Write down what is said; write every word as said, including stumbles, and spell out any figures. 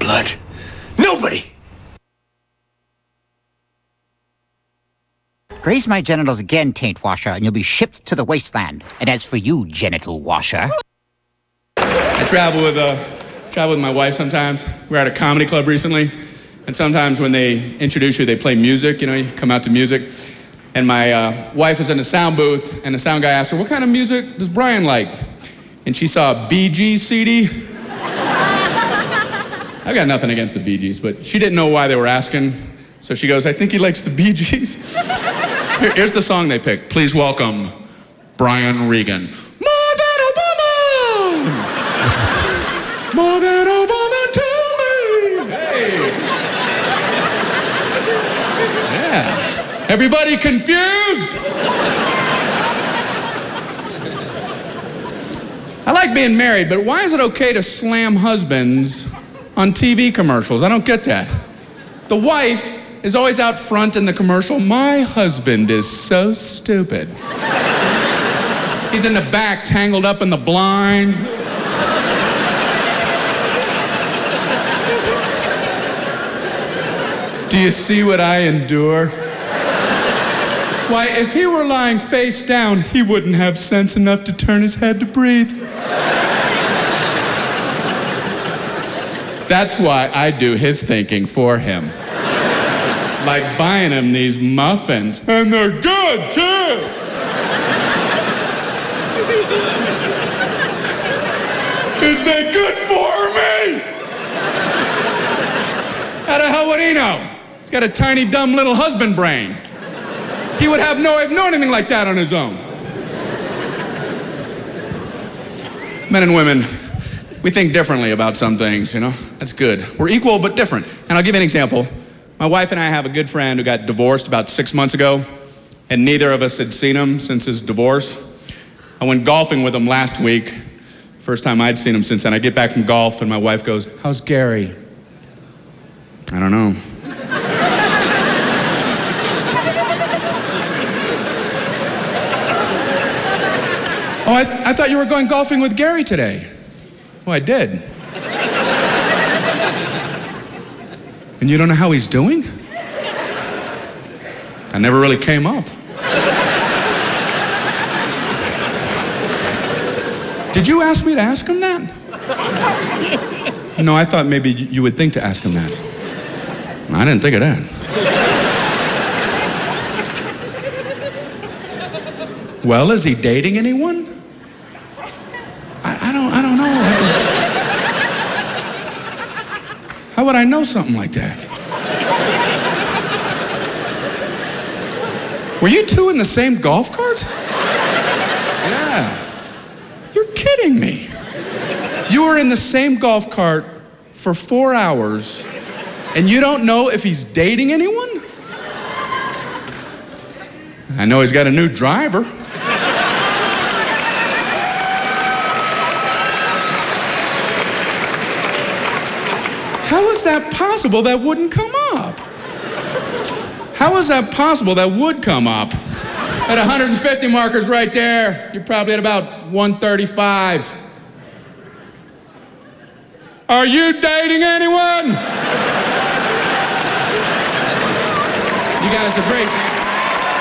blood. Nobody. Graze my genitals again, taint washer, and you'll be shipped to the wasteland. And as for you, genital washer... I travel with, uh, travel with my wife sometimes. We were at a comedy club recently, and sometimes when they introduce you, they play music, you know, you come out to music. And my uh, wife was in a sound booth, and the sound guy asked her, what kind of music does Brian like? And she saw a Bee Gees C D. I've got nothing against the Bee Gees, but she didn't know why they were asking. So she goes, I think he likes the Bee Gees. Here, here's the song they picked. Please welcome Brian Regan. More than Obama! More than Obama, tell me! Hey! Yeah. Everybody confused? I like being married, but why is it okay to slam husbands on T V commercials? I don't get that. The wife is always out front in the commercial. My husband is so stupid. He's in the back, tangled up in the blind. Do you see what I endure? Why, if he were lying face down, he wouldn't have sense enough to turn his head to breathe. That's why I do his thinking for him. Like buying him these muffins. And they're good, too! Is that good for me? How the hell would he know? He's got a tiny, dumb little husband brain. He would have no way of knowing anything like that on his own. Men and women, we think differently about some things, you know? That's good. We're equal but different. And I'll give you an example. My wife and I have a good friend who got divorced about six months ago, and neither of us had seen him since his divorce. I went golfing with him last week. First time I'd seen him since then. I get back from golf, and my wife goes, how's Gary? I don't know. Oh, I, th- I thought you were going golfing with Gary today. Oh, I did. And you don't know how he's doing? I never really came up. Did you ask me to ask him that? No, I thought maybe you would think to ask him that. I didn't think of that. Well, is he dating anyone? I, I don't, I don't know. How would I know something like that? Were you two in the same golf cart? Yeah. You're kidding me. You were in the same golf cart for four hours, and you don't know if he's dating anyone? I know he's got a new driver. How is that possible that wouldn't come up? How is that possible that would come up? At one hundred fifty markers right there, you're probably at about one thirty-five. Are you dating anyone? You guys are great.